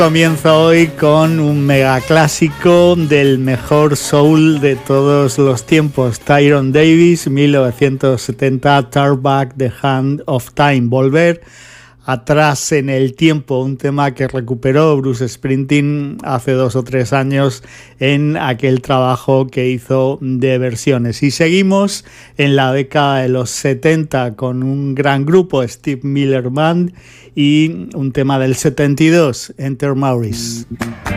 Comienzo hoy con un mega clásico del mejor soul de todos los tiempos, Tyrone Davis, 1970, Turn Back the Hand of Time, volver atrás en el tiempo, un tema que recuperó Bruce Springsteen hace 2 o 3 años en aquel trabajo que hizo de versiones. Y seguimos en la década de los 70 con un gran grupo, Steve Miller Band, y un tema del 72, Enter Maurice.